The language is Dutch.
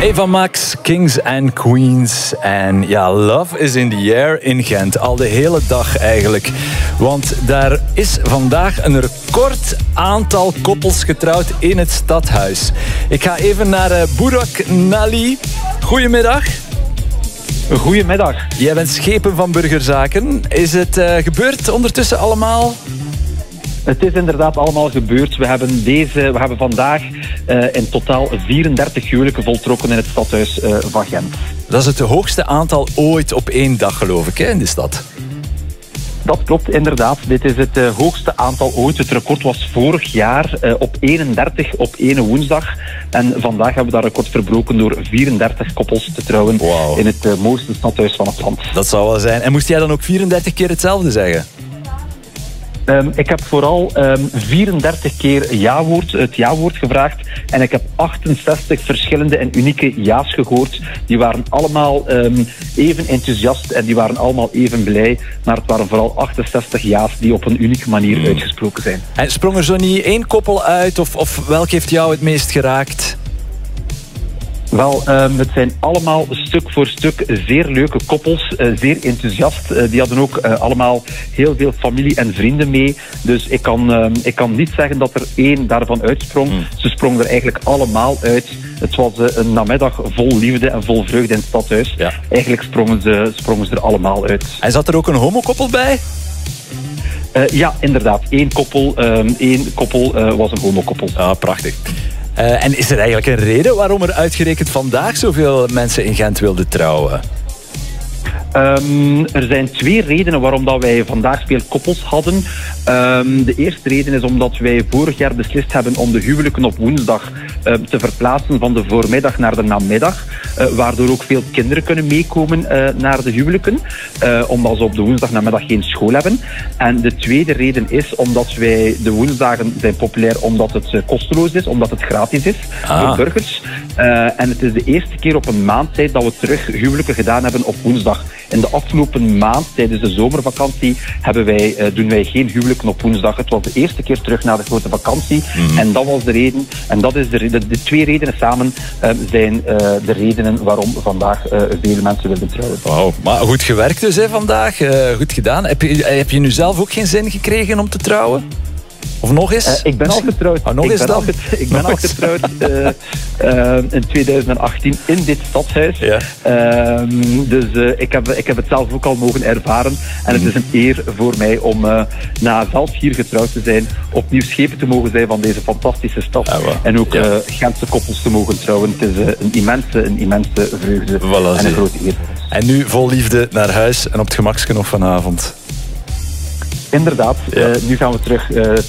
Eva Max, Kings and Queens. En ja, love is in the air in Gent. Al de hele dag eigenlijk. Want daar is vandaag een record aantal koppels getrouwd in het stadhuis. Ik ga even naar Burak Nali. Goedemiddag. Goedemiddag. Jij bent schepen van Burgerzaken. Is het gebeurd ondertussen allemaal? Het is inderdaad allemaal gebeurd. We hebben vandaag in totaal 34 huwelijken voltrokken in het stadhuis van Gent. Dat is het hoogste aantal ooit op één dag, geloof ik, hè, in de stad. Dat klopt, inderdaad. Dit is het hoogste aantal ooit. Het record was vorig jaar op 31 op één woensdag. En vandaag hebben we dat record verbroken door 34 koppels te trouwen in het mooiste stadhuis van het land. Dat zou wel zijn. En moest jij dan ook 34 keer hetzelfde zeggen? Ik heb vooral 34 keer het ja-woord gevraagd. En ik heb 68 verschillende en unieke ja's gehoord. Die waren allemaal even enthousiast en die waren allemaal even blij. Maar het waren vooral 68 ja's die op een unieke manier uitgesproken zijn. En sprong er zo niet één koppel uit? Of welk heeft jou het meest geraakt? Wel, het zijn allemaal stuk voor stuk zeer leuke koppels, zeer enthousiast. Die hadden ook allemaal heel veel familie en vrienden mee. Dus ik kan niet zeggen dat er één daarvan uitsprong. Ze sprongen er eigenlijk allemaal uit. Het was een namiddag vol liefde en vol vreugde in het stadhuis. Ja. Eigenlijk sprongen ze er allemaal uit. En zat er ook een homokoppel bij? Ja, inderdaad. Eén koppel was een homokoppel. Ah, prachtig. En is er eigenlijk een reden waarom er uitgerekend vandaag zoveel mensen in Gent wilden trouwen? Er zijn twee redenen waarom dat wij vandaag veel koppels hadden. De eerste reden is omdat wij vorig jaar beslist hebben om de huwelijken op woensdag te verplaatsen van de voormiddag naar de namiddag. Waardoor ook veel kinderen kunnen meekomen naar de huwelijken. Omdat ze op de woensdagnamiddag geen school hebben. En de tweede reden is omdat wij de woensdagen zijn populair omdat het kosteloos is, omdat het gratis is voor burgers. En het is de eerste keer op een maand tijd dat we terug huwelijken gedaan hebben op woensdag. In de afgelopen maand, tijdens de zomervakantie, doen wij geen huwelijken op woensdag. Het was de eerste keer terug na de grote vakantie. En dat was de reden. En dat is de twee redenen samen zijn de redenen waarom vandaag vele mensen willen trouwen. Wauw, maar goed gewerkt dus hè, vandaag. Goed gedaan. Heb je nu zelf ook geen zin gekregen om te trouwen? Of nog eens? Ik ben al getrouwd. Ik ben al getrouwd in 2018 in dit stadhuis. Ja. Dus ik heb het zelf ook al mogen ervaren. En het is een eer voor mij om na zelf hier getrouwd te zijn, opnieuw schepen te mogen zijn van deze fantastische stad. Ja, en ook Gentse koppels te mogen trouwen. Het is een immense vreugde en een grote eer. En nu vol liefde naar huis en op het gemakske nog vanavond. Inderdaad, nu gaan we terug